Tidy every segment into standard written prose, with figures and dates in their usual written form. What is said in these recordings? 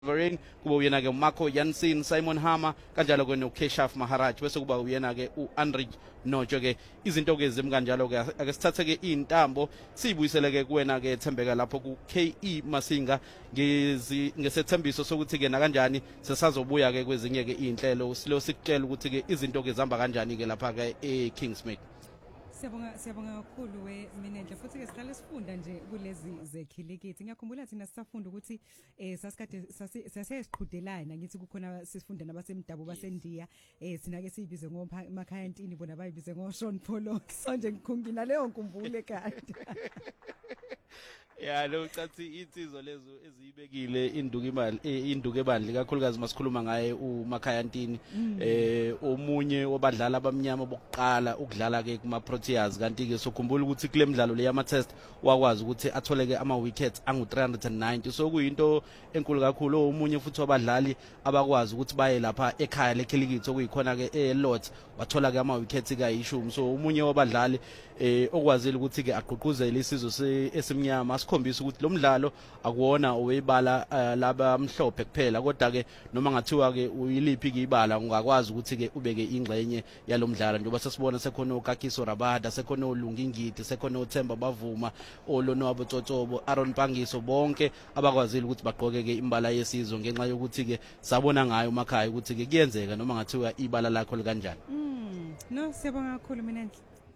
Varane kuba uyena ke Marco Jansen, Simon Hammer kanjalo ke noKeshaf Maharaj bese kuba uyena ke uAndrej Nojo ke izinto ke zimi kanjalo ke ake sithathe ke intambo sibuyisele ke kuwena ke Thembeka lapho ku KE Masinga ngesethembiso sokuthi ke na kanjani sesazobuya ke kwezinye ke inhlelo silo sikutshela ukuthi ke izinto ke zihamba kanjani ke lapha ke eKingsmead. Siyabonga kakhulu Minenhle futhi ke siqale sifunda nje kulezi zekhilikithi. Ngiyakhumbula thina sisafunda ukuthi sasikade sasesiqhudelana ngithi kukhona sifunda nabasemdabu baseNdiya sina ke siyibize ngoMakhayantini bona bayibize ngoSean Polo sonje ngikhumbula leyo nkumbulo kade. Ya lo cathi insizwa lezo eziyibekile induku ebandli kakhulukazi masikhuluma ngaye uMakhayantini omunye wabadlali abamnyama bokuqala ukudlala ke kuma Proteas kanti ke sokhumbula ukuthi kule midlalo le yama test wakwazi ukuthi atholeke ama wickets angu 390 so kuyinto enkulu kakhulu omunye futhi wabadlali abakwazi ukuthi baye lapha ekhaya lekhilikithi okuyikhona ke eLords wathola ke ama wickets kayishumi so umunye wabadlali okwazile ukuthi ke agqugquzele isizwe esimnyama asikhombisa ukuthi lo mdlalo akuwona owebala laba mhlophe kuphela kodwa ke noma ngathiwa ke uyiliphi ke ibala ungakwazi ukuthi ke ubeke ingxenye yalomdlalo njengoba sesibona sekhona uKakiso Rabada sekhona uLungi Ngidi sekhona uThemba Bavuma Olonwabo Tsotsobo Aaron Pangiso bonke abakwazile ukuthi bagqoke ke imbala yesizwe ngenxa yokuthi ke sabona ngayo emakhaya ukuthi ke kuyenzeka noma ngathiwa ibala lakho likanjani. No siyabonga kakhulu Minenhle.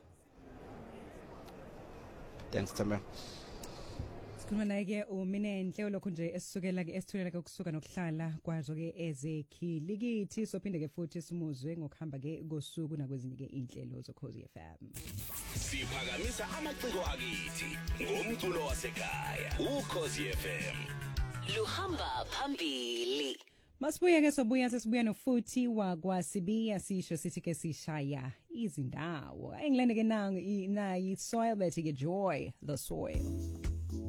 Thanks Themba. Sikhuluma naye ke uMinenhle lokho nje esisukela ke esithulela ke ukusuka nokuhlala kwazo ke ezekhilikithi sophinde ke futhi simuzwe ngokuhamba ke kosuku nakwezinye ke inhlelo zoKhosi FM. Siphakamisa amaciko akithi ngomculo wasekhaya uKhosi FM. Luhamba phambili. Masibuya ke sobuya sesibuya nofuthi wakwaSibiya sisho sithi ke sishaya izindawo. Engilene ke nayi soil bethi ke joy the soil.